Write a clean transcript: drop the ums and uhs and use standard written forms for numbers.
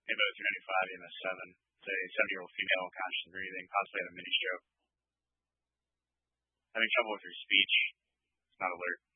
AMO 395, EMS 7. It's a 7-year-old female, conscious and breathing, possibly had a mini stroke. Having trouble with her speech. It's not alert.